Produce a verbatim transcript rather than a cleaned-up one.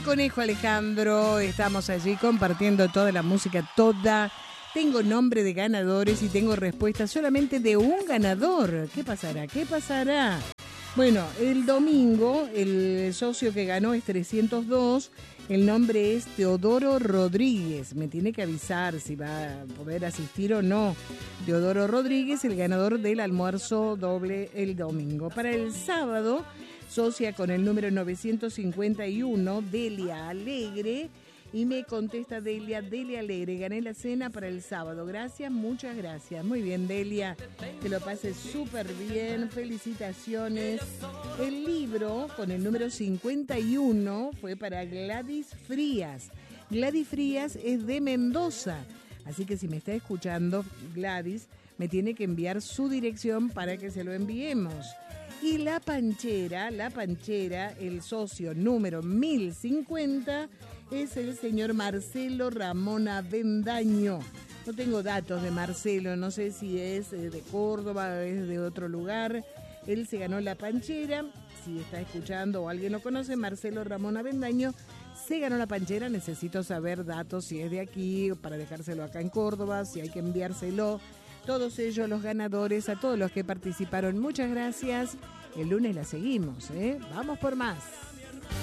Conejo Alejandro, estamos allí compartiendo toda la música, toda. Tengo nombre de ganadores y tengo respuesta solamente de un ganador. ¿Qué pasará? ¿Qué pasará? Bueno, el domingo el socio que ganó es trescientos dos, el nombre es Teodoro Rodríguez. Me tiene que avisar si va a poder asistir o no. Teodoro Rodríguez, el ganador del almuerzo doble el domingo. Para el sábado, socia con el número novecientos cincuenta y uno, Delia Alegre. Y me contesta Delia, Delia Alegre, gané la cena para el sábado. Gracias, muchas gracias. Muy bien, Delia, que lo pases súper bien, felicitaciones. El libro con el número cincuenta y uno fue para Gladys Frías. Gladys Frías es de Mendoza, así que si me está escuchando Gladys, me tiene que enviar su dirección para que se lo enviemos. Y la panchera, la panchera, el socio número mil cincuenta es el señor Marcelo Ramón Avendaño. No tengo datos de Marcelo, no sé si es de Córdoba o es de otro lugar. Él se ganó la panchera, si está escuchando o alguien lo conoce, Marcelo Ramón Avendaño se ganó la panchera. Necesito saber datos, si es de aquí, para dejárselo acá en Córdoba, si hay que enviárselo. Todos ellos, los ganadores, a todos los que participaron, muchas gracias. El lunes la seguimos, ¿eh? Vamos por más.